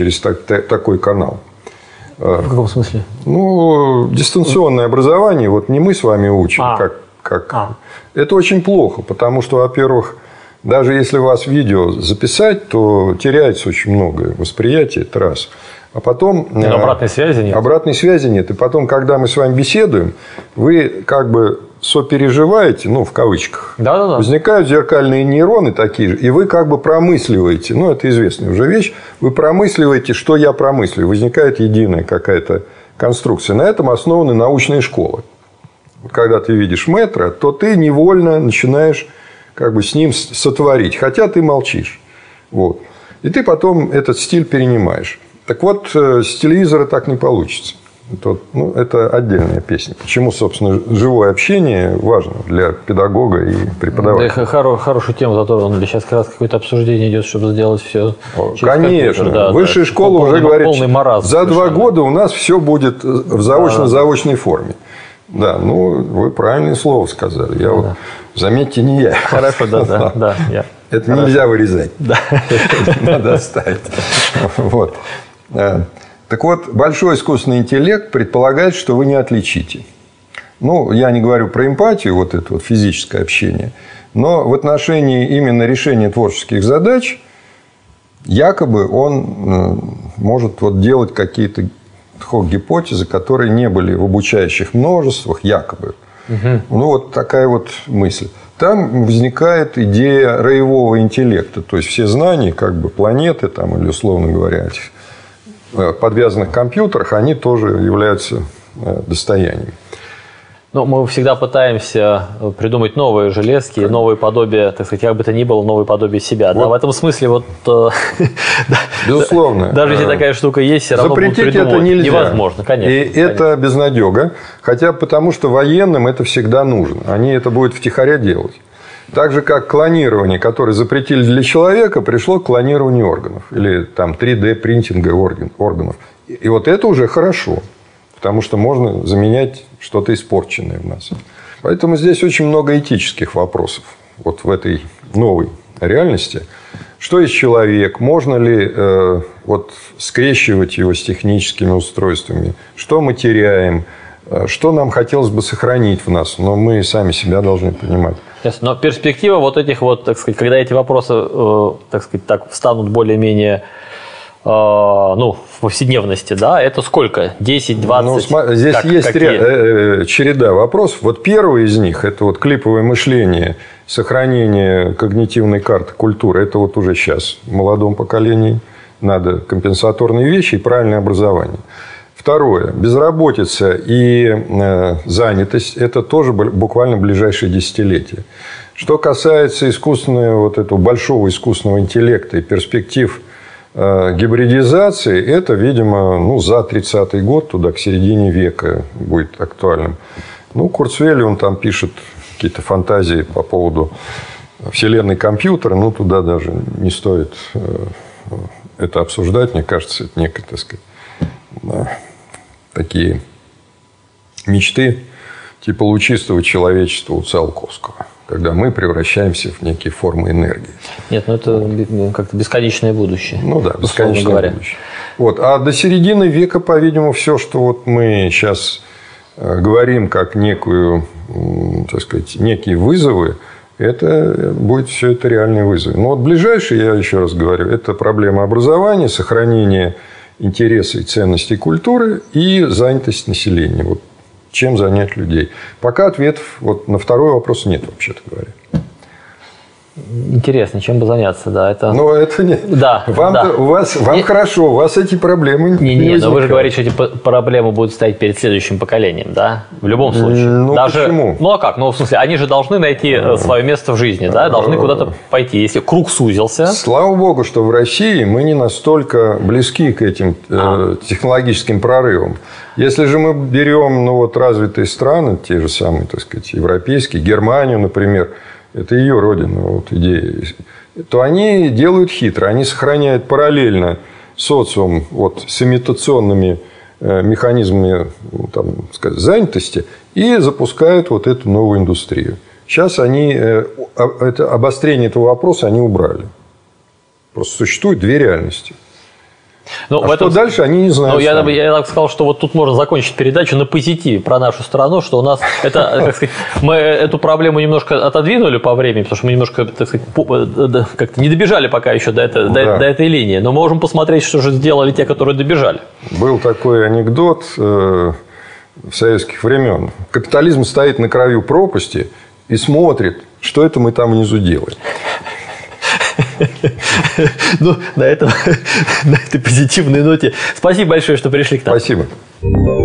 через такой канал. В каком смысле? Ну, дистанционное образование, вот не мы с вами учим, это очень плохо, потому что, во-первых, даже если вас видео записать, то теряется очень многое восприятие, это раз. А потом... Но обратной связи нет. Обратной связи нет. И потом, когда мы с вами беседуем, вы как бы сопереживаете, ну, в кавычках. Да-да-да. Возникают зеркальные нейроны такие же, и вы как бы промысливаете. Ну, это известная уже вещь. Вы промысливаете, что я промыслю. Возникает единая какая-то конструкция. На этом основаны научные школы. Когда ты видишь метра, то ты невольно начинаешь как бы с ним сотворить. Хотя ты молчишь. Вот. И ты потом этот стиль перенимаешь. Так вот, с телевизора так не получится. Это отдельная песня. Почему, собственно, живое общение важно для педагога и преподавателя. Да, хорошую тему затронули. Сейчас как раз какое-то обсуждение идет, чтобы сделать все. Конечно. Да, высшая школа уже говорит, за 2 года у нас все будет в заочно-заочной форме. Да, ну, вы правильное слово сказали. Я вот, заметьте, не я. Хорошо, да. Это нельзя вырезать. Да. Надо оставить. Вот. Так вот, большой искусственный интеллект предполагает, что вы не отличите. Ну, я не говорю про эмпатию, вот это вот физическое общение, но в отношении именно решения творческих задач якобы он может вот делать какие-то гипотезы, которые не были в обучающих множествах, якобы. Ну, вот такая вот мысль. Там возникает идея роевого интеллекта. То есть, все знания, как бы планеты, там, или, условно говоря, этих подвязанных компьютерах, они тоже являются достоянием. Ну, мы всегда пытаемся придумать новые железки, новые подобия, так сказать, как бы то ни было, новые подобия себя. Вот. Да, в этом смысле вот... Безусловно. Даже если такая штука есть, все равно будут придумывать. Запретить это нельзя. Невозможно, конечно. И это безнадега. Хотя потому, что военным это всегда нужно. Они это будут втихаря делать. Так же, как клонирование, которое запретили для человека, пришло к клонированию органов. Или там 3D-принтинга органов. И вот это уже хорошо. Потому что можно заменять что-то испорченное в нас. Поэтому здесь очень много этических вопросов. Вот в этой новой реальности. Что есть человек? Можно ли вот, скрещивать его с техническими устройствами? Что мы теряем? Что нам хотелось бы сохранить в нас? Но мы сами себя должны понимать. Но перспектива вот этих вот, так сказать, когда эти вопросы, так сказать, так встанут более-менее в повседневности, да, это сколько? 10, 20? Ну, здесь есть череда вопросов. Вот первый из них – это вот клиповое мышление, сохранение когнитивной карты культуры. Это вот уже сейчас в молодом поколении надо компенсаторные вещи и правильное образование. Второе. Безработица и занятость – это тоже буквально ближайшие десятилетия. Что касается искусственного, вот этого большого искусственного интеллекта и перспектив гибридизации, это, видимо, за 30-й год, туда к середине века будет актуальным. Ну, Курцвейл, он там пишет какие-то фантазии по поводу вселенной компьютера, туда даже не стоит это обсуждать. Мне кажется, это некое, так сказать, такие мечты типа лучистого человечества у Циолковского, когда мы превращаемся в некие формы энергии. Нет, это как-то бесконечное будущее. Ну да, бесконечное будущее. Вот. А до середины века, по-видимому, все, что вот мы сейчас говорим как некую, так сказать, некие вызовы, это будет все это реальные вызовы. Но вот ближайшие, я еще раз говорю, это проблема образования, сохранения интереса и ценностей культуры и занятость населения. Вот чем занять людей. Пока ответов вот на второй вопрос нет, вообще-то говоря. Интересно, чем бы заняться, да. Это... Но это не... Да, Вам хорошо, у вас эти проблемы не но вы же говорите, что эти проблемы будут стоять перед следующим поколением, да? В любом случае. Почему? Ну, а как? Ну, в смысле, они же должны найти свое место в жизни, да? Должны куда-то пойти. Если круг сузился... Слава богу, что в России мы не настолько близки к этим технологическим прорывам. Если же мы берем развитые страны, те же самые, так сказать, европейские, Германию, например, это ее родина, вот идея, то они делают хитро. Они сохраняют параллельно социум с имитационными механизмами занятости и запускают вот эту новую индустрию. Сейчас они обострение этого вопроса они убрали. Просто существует две реальности. Ну, что дальше, они не знают. Ну, я так сказал, что вот тут можно закончить передачу на позитиве про нашу страну, что у нас это, так сказать, мы эту проблему немножко отодвинули по времени, потому что мы немножко, так сказать, как-то не добежали пока еще до этой линии. Но мы можем посмотреть, что же сделали те, которые добежали. Был такой анекдот советских времен. Капитализм стоит на краю пропасти и смотрит, что это мы там внизу делаем. Ну, на этой позитивной ноте. Спасибо большое, что пришли к нам. Спасибо.